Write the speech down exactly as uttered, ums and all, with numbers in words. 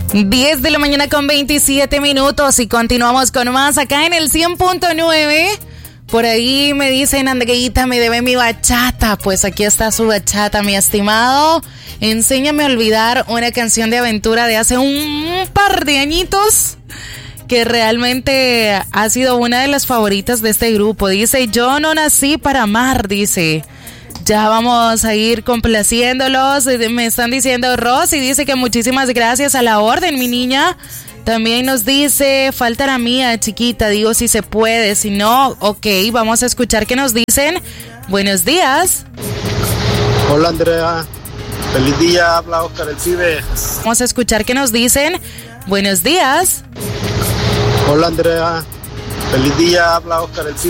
diez de la mañana con veintisiete minutos y continuamos con más acá en el cien punto nueve. Por ahí me dicen, Andreita, me debe mi bachata. Pues aquí está su bachata, mi estimado. Enséñame a olvidar, una canción de aventura de hace un par de añitos que realmente ha sido una de las favoritas de este grupo. Dice, yo no nací para amar, dice. Ya vamos a ir complaciéndolos. Me están diciendo Rosy, dice que muchísimas gracias, a la orden, mi niña. También nos dice, falta la mía, chiquita, digo si se puede, si no, ok, vamos a escuchar qué nos dicen. Buenos días. Hola, Andrea, feliz día, habla Oscar el Pibe. Vamos a escuchar qué nos dicen. Buenos días. Hola, Andrea, feliz día, habla Oscar el Pibe.